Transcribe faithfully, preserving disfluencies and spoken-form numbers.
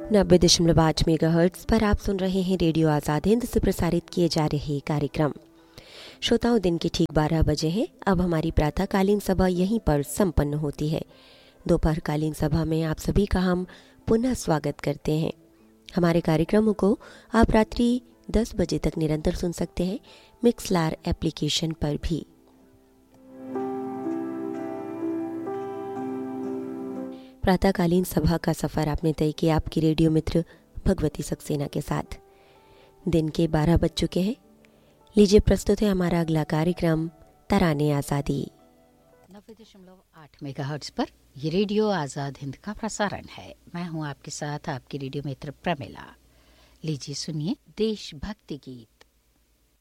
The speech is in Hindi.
नब्बे दशमलव आठ मेगा हर्ट्ज पर आप सुन रहे हैं रेडियो आज़ाद हिंद से प्रसारित किए जा रहे कार्यक्रम। श्रोताओं, दिन के ठीक बारह बजे हैं। अब हमारी प्रातःकालीन सभा यहीं पर संपन्न होती है। दोपहरकालीन सभा में आप सभी का हम पुनः स्वागत करते हैं। हमारे कार्यक्रमों को आप रात्रि दस बजे तक निरंतर सुन सकते हैं मिक्सलार एप्लीकेशन पर भी। प्रातःकालीन सभा का सफर आपने तय किया आपकी रेडियो मित्र भगवती सक्सेना के साथ। दिन के बारह बज चुके हैं। लीजिए प्रस्तुत है हमारा अगला कार्यक्रम तराने आज़ादी। नब्बे दशमलव आठ मेगाहर्ट्ज पर ये रेडियो आज़ाद हिंद का प्रसारण है। मैं हूँ आपके साथ आपकी रेडियो मित्र प्रमिला। लीजिए सुनिए देशभक्ति गीत।